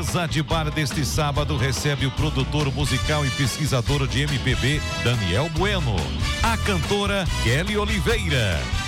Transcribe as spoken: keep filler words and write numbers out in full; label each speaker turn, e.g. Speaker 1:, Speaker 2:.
Speaker 1: Casa de Bar deste sábado recebe o produtor musical e pesquisador de M P B, Daniel Bueno. A cantora Kelly Oliveira.